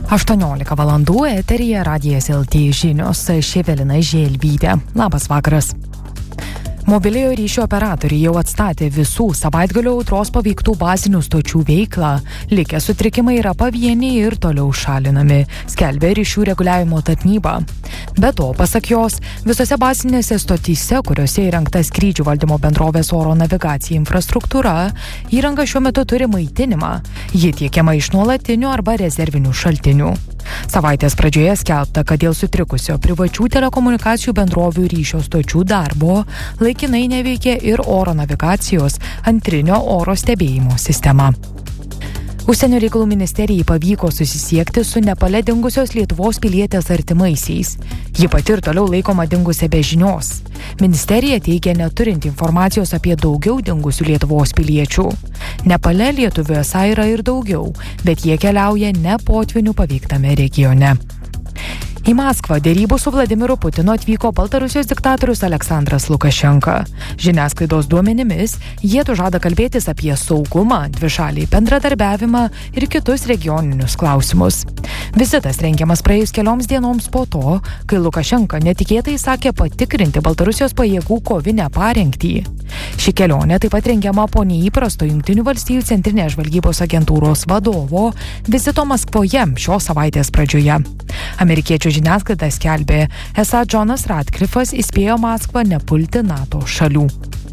18 valandų eteryje Radijas LT žinios, Evelina Želvytė. Labas vakaras. Mobiliojo ryšio operatoriai jau atstatė visų savaitgalio audros paveiktų bazinių stočių veiklą. Likę sutrikimai yra pavieniai ir toliau šalinami, skelbia ryšių reguliavimo tarnyba. Be to, pasak jos, visose bazinėse stotyse, kuriuose įrengta skrydžių valdymo bendrovės oro navigacija infrastruktūra, įranga šiuo metu turi maitinimą. Ji tiekiama iš nuolatinių arba rezervinių šaltinių. Savaitės pradžioje skelbta, kad dėl sutrikusio privačių telekomunikacijų bendrovių ryšio stočių darbo laikinai neveikė ir oro navigacijos antrinio oro stebėjimo sistema. Užsienio reikalų ministerijai pavyko susisiekti su Nepale dingusios Lietuvos pilietės artimaisiais. Ji pati ir toliau laikoma dingusia be žinios. Ministerija teigia neturinti informacijos apie daugiau dingusių Lietuvos piliečių. Nepale lietuvių esą yra ir daugiau, bet jie keliauja ne potvynių paveiktame regione. Į Maskvą dėrybų su Vladimiru Putinu atvyko Baltarusijos diktatorius Aleksandras Lukašenka. Žiniasklaidos duomenimis, jie žada kalbėtis apie saugumą, dvišalį bendradarbiavimą ir kitus regioninius klausimus. Vizitas rengiamas praėjus kelioms dienoms po to, kai Lukašenka netikėtai sakė patikrinti Baltarusijos pajėgų kovinę parengtį. Ši kelionė taip pat rengiama po neįprasto Jungtinių valstijų centrinės žvalgybos agentūros vadovo vizito Maskvoje šios savaitės pradžioje. Amerikiečių žiniasklaida skelbė, esą Džonas Radcliffas įspėjo Maskvą nepulti NATO šalių.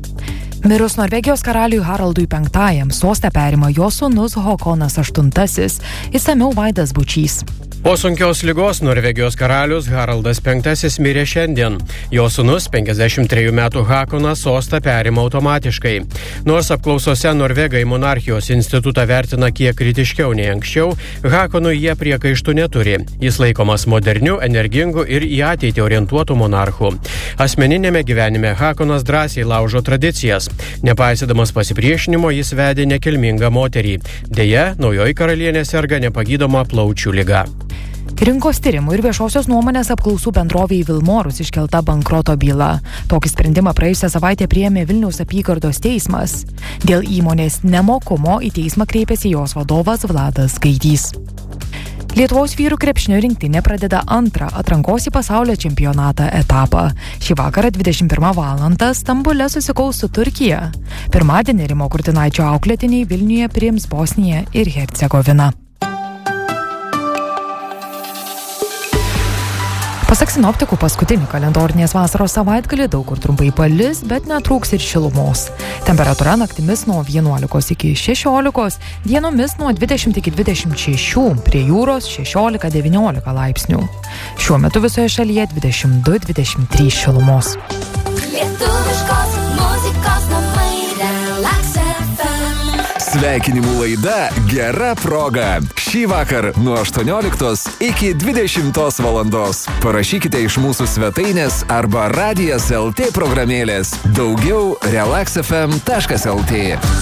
Mirus Norvegijos karaliui Haraldui V sostą perima jo sūnus Hakonas VIII. Išsamiau Vaidas Bučys. Po sunkios ligos Norvegijos karalius Haraldas V mirė šiandien. Jo sūnus 53 metų Hakonas sostą perima automatiškai. Nors apklausose Norvegai monarchijos institutą vertina kiek kritiškiau nei anksčiau, Hakonui jie priekaištų neturi. Jis laikomas moderniu, energingu ir į ateitį orientuotų monarchu. Asmeninėme gyvenime Hakonas drąsiai laužo tradicijas. Nepaisydamas pasipriešinimo, jis vedė nekilmingą moterį. Deja, naujoji karalienė serga nepagydoma plaučių liga. Rinkos tyrimų ir viešosios nuomonės apklausų bendrovei Vilmorus iškelta bankroto byla. Tokį sprendimą praėjusią savaitę priėmė Vilniaus apygardos teismas. Dėl įmonės nemokumo į teismą kreipėsi jos vadovas Vladas Gaidys. Lietuvos vyrų krepšinio rinktinė pradeda antrą atrankos į pasaulio čempionatą etapą. Šį vakarą 21 valandą Stambule susikaus su Turkija. Pirmadienį Rimo Kurtinaičio auklėtiniai Vilniuje priims Bosniją ir Hercegoviną. Pasak sinoptikų, paskutinį kalendorinės vasaros savaitgalį daug kur trumpai palis, bet netrūks ir šilumos. Temperatūra naktimis nuo 11 iki 16, dienomis nuo 20 iki 26, prie jūros 16-19 laipsnių. Šiuo metu visoje šalyje 22-23 šilumos. Lietuviškos muzikos namai Relax FM. Sveikinimų laida Gera proga. Šį vakar nuo 18 iki 20 valandos. Parašykite iš mūsų svetainės arba Radijas LT programėlės. Daugiau relaxfm.lt.